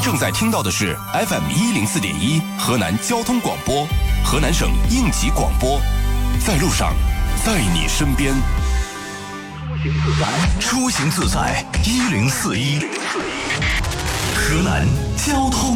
正在听到的是 FM104.1河南交通广播，河南省应急广播，在路上，在你身边。出行自在，1041，河南交通。